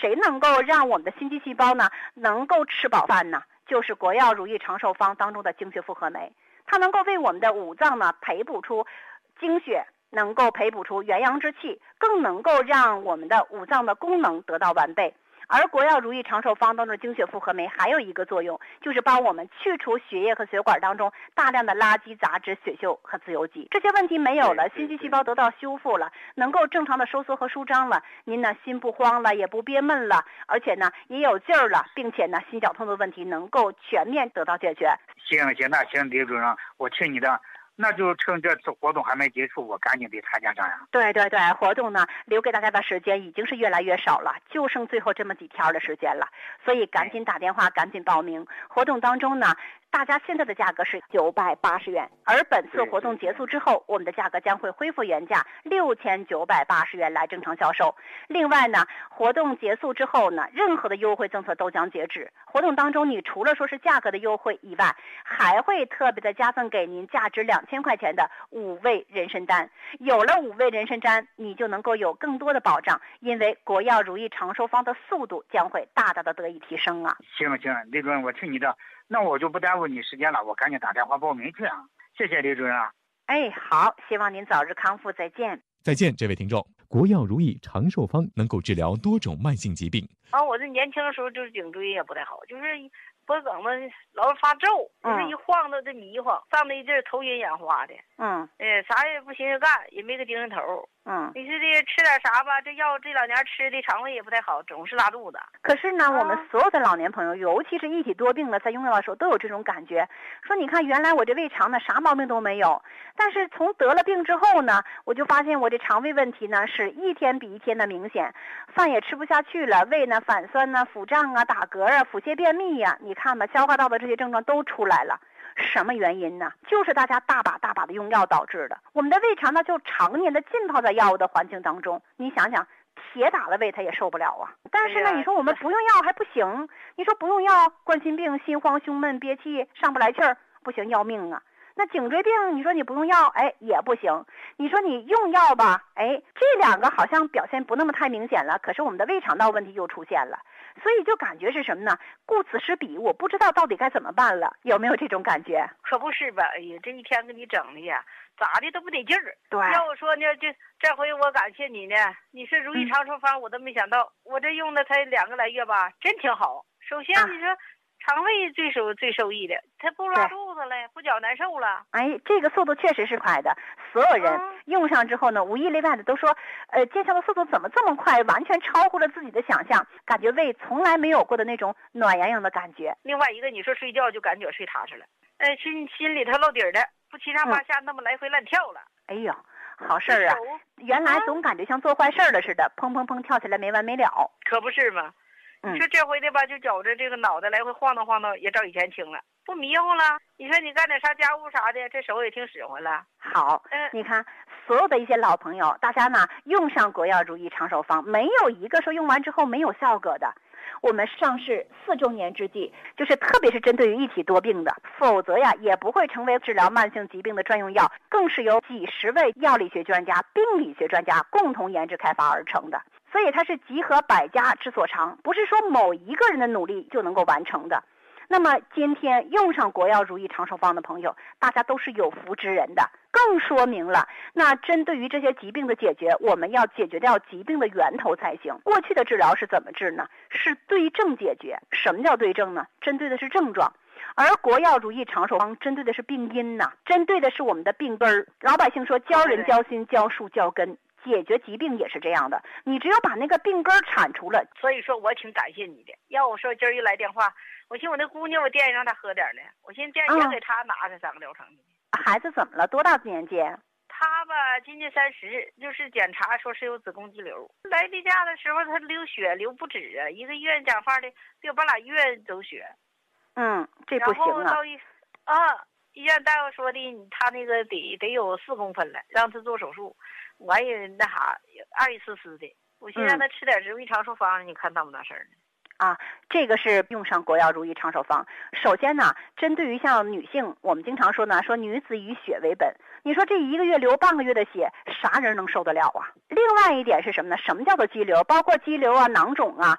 谁能够让我们的心肌细胞呢能够吃饱饭呢？就是国药如意长寿方当中的精血复合酶，它能够为我们的五脏呢培补出精血，能够培补出元阳之气，更能够让我们的五脏的功能得到完备。而国药如意长寿方当中的精血复合酶还有一个作用，就是帮我们去除血液和血管当中大量的垃圾杂质、血锈和自由基，这些问题没有了，心肌细胞得到修复了，能够正常的收缩和舒张了，您呢心不慌了，也不憋闷了，而且呢也有劲儿了，并且呢心绞痛的问题能够全面得到解决。 行，那行，李主任，我听你的。那就趁这次活动还没结束，我赶紧得参加上呀。 对，活动呢留给大家的时间已经是越来越少了，就剩最后这么几天的时间了，所以赶紧打电话，赶紧报名。活动当中呢，大家现在的价格是980元，而本次活动结束之后，我们的价格将会恢复原价6980元来正常销售。另外呢，活动结束之后呢，任何的优惠政策都将截止。活动当中，你除了说是价格的优惠以外，还会特别的加赠给您价值2000块钱的5味人参丹。有了5味人参丹，你就能够有更多的保障，因为国药如意长寿方的速度将会大大的得以提升啊。 行，李主任，我听你的，那我就不耽误你时间了，我赶紧打电话报名去啊。谢谢李主任啊。 好，希望您早日康复，再见。 再见，这位听众。国药如意长寿方能够治疗多种慢性疾病。 我这年轻的时候就是颈椎也不太好，就是脖梗子老是发皱，就是一晃到这迷晃，上那一阵头晕眼花的。啥也不寻思干，也没个精神头。你说这吃点啥吧，这药这2年吃的肠胃也不太好，总是拉肚子。 可是呢，我们所有的老年朋友，尤其是一体多病的，在用药的时候都有这种感觉，说你看原来我这胃肠呢啥毛病都没有，但是从得了病之后呢，我就发现我这肠胃问题呢是一天比一天的明显，饭也吃不下去了，胃呢反酸呢、腹胀啊、打嗝啊、腹泻便秘呀，你看吧，消化道的这些症状都出来了。什么原因呢？就是大家大把的用药导致的。我们的胃肠呢就常年的浸泡在药物的环境当中，你想想铁打的胃它也受不了啊。但是呢，你说我们不用药还不行，你说不用药，冠心病、心慌、胸闷、憋气、上不来气儿，不行，要命啊。那颈椎病，你说你不用药，也不行。你说你用药吧，这2个好像表现不那么太明显了，可是我们的胃肠道问题又出现了，所以就感觉是什么呢？顾此失彼，我不知道到底该怎么办了，有没有这种感觉？ 可不是吧？这一天给你整的呀，咋的都不得劲儿。 对， 要我说呢，这回我感谢你呢。你是如意长寿方，我都没想到，我这用了才2个来月吧，真挺好。首先你说。肠胃最受益的，它不拉肚子了，不觉难受了。 这个速度确实是快的，所有人用上之后呢，无一例外的都说，见效的速度怎么这么快，完全超乎了自己的想象，感觉胃从来没有过的那种暖洋洋的感觉。 另外一个，你说睡觉就感觉睡踏实了，心里头落底的，不七上八下那么来回乱跳了。 哎呦，好事儿啊！原来总感觉像做坏事儿了似的，砰砰砰跳起来没完没了。 可不是吗？你说这回的吧，就觉着这个脑袋来回晃荡，也照以前轻了，不迷糊了。你说你干点啥家务啥的，这手也挺使唤了。 好，你看所有的一些老朋友，大家呢用上国药如意长寿方，没有一个说用完之后没有效果的。我们上市4周年之际，就是特别是针对于一体多病的，否则呀也不会成为治疗慢性疾病的专用药，更是由几十位药理学专家、病理学专家共同研制开发而成的。所以它是集合百家之所长，不是说某一个人的努力就能够完成的。那么今天用上国药如意长寿方的朋友，大家都是有福之人的，更说明了那针对于这些疾病的解决，我们要解决掉疾病的源头才行。过去的治疗是怎么治呢？是对症解决。什么叫对症呢？针对的是症状。而国药如意长寿方针对的是病因呐，针对的是我们的病根儿。老百姓说教人教心教树教根，解决疾病也是这样的，你只有把那个病根铲除了。 所以说我挺感谢你的。要我说今儿一来电话，我寻思我那姑娘我惦记让她喝点呢，我寻思这也给她拿着3个疗程去。 孩子怎么了？多大年纪？ 她吧今年30，就是检查说是有子宫肌瘤。来例假的时候她流血流不止啊，一个医院讲话的得有半拉医院走血。 这不行啊。 然后到医院大夫说的她那个得有4公分了，让她做手术。我也那啥爱思思的，我寻思让她吃点如意长寿方，你看当不当事儿呢？ 这个是用上国药如意长寿方。首先呢，针对于像女性，我们经常说呢，说女子以血为本。你说这1个月流半个月的血，啥人能受得了啊？另外一点是什么呢？什么叫做肌瘤？包括肌瘤啊、囊肿啊，